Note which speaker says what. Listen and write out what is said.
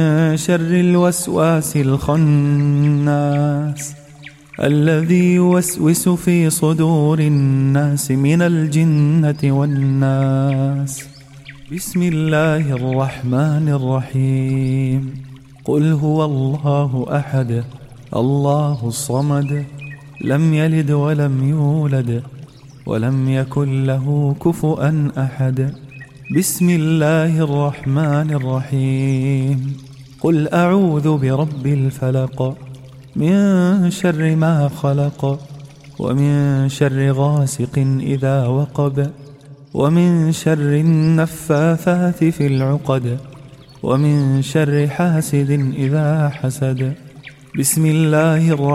Speaker 1: شر الوسواس الخناس الذي يوسوس في صدور الناس من الجنة والناس. بسم الله الرحمن الرحيم. قل هو الله أحد الله الصمد لم يلد ولم يولد ولم يكن له كفؤا أحد. بسم الله الرحمن الرحيم. قل أعوذ برب الفلق من شر ما خلق ومن شر غاسق إذا وقب ومن شر النفاثات في العقد ومن شر حاسد إذا حسد. بسم الله الرحمن